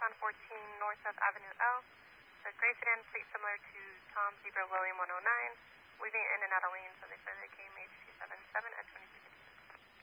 on 14 North South Avenue L. The gray sedan plate similar to Tom Zebra William 109, weaving in and out of lanes, so they said they came H277 at 23.